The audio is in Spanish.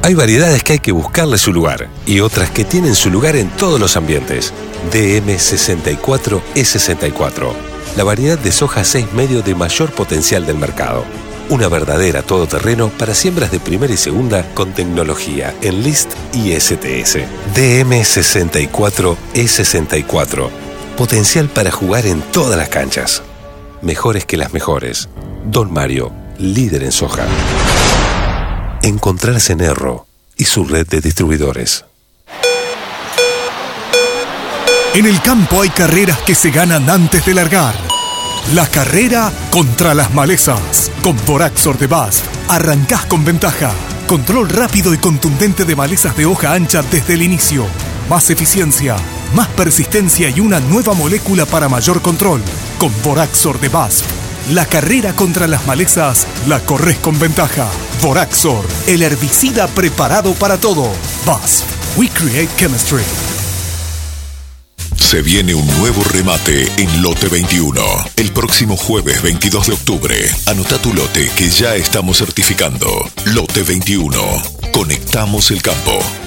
Hay variedades que hay que buscarle su lugar y otras que tienen su lugar en todos los ambientes. DM64E64, la variedad de soja 6 medio de mayor potencial del mercado. Una verdadera todoterreno para siembras de primera y segunda con tecnología Enlist y STS. DM64E64, potencial para jugar en todas las canchas. Mejores que las mejores. Don Mario, líder en soja. Encontrarse en Erro y su red de distribuidores. En el campo hay carreras que se ganan antes de largar. La carrera contra las malezas. Con Boraxor de BASF arrancás con ventaja. Control rápido y contundente de malezas de hoja ancha desde el inicio. Más eficiencia, más persistencia y una nueva molécula para mayor control. Con Boraxor de BASF, la carrera contra las malezas la corres con ventaja. Boraxor, el herbicida preparado para todo. BASF, we create chemistry. Se viene un nuevo remate en Lote 21. El próximo jueves 22 de octubre. Anota tu lote que ya estamos certificando. Lote 21. Conectamos el campo.